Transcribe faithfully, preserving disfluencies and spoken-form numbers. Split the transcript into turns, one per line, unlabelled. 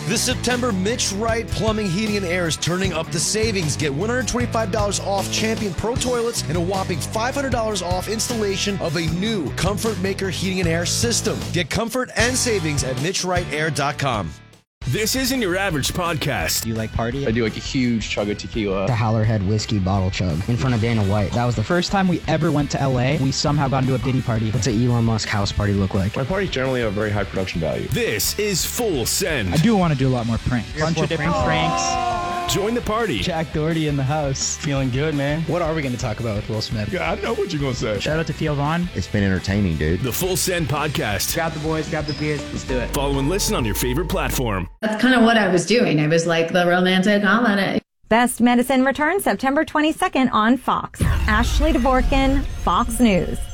This September, Mitch Wright Plumbing, Heating, and Air is turning up the savings. Get one hundred twenty-five dollars off Champion Pro Toilets and a whopping five hundred dollars off installation of a new Comfort Maker Heating and Air system. Get comfort and savings at mitch wright air dot com.
This isn't your average podcast.
Do you like party?
I do like a huge chug of tequila.
The Howlerhead whiskey bottle chug in front of Dana White. That was the first time we ever went to L A. We somehow got into a Diddy party. What's an Elon Musk house party look like?
My parties generally have very high production value.
This is Full Send.
I do want to do a lot more pranks.
A bunch of different pranks.
Join the party.
Jack Doherty in the house.
Feeling good, man.
What are we going to talk about with Will Smith?
Yeah, I know what you're going to say.
Shout out to Theo Vaughn.
It's been entertaining, dude.
The Full Send podcast.
Grab the boys, grab the beers, let's do it.
Follow and listen on your favorite platform.
That's kind of what I was doing. I was like the romantic holiday.
Best Medicine returns September twenty-second on Fox. Ashley Dvorkin, Fox News.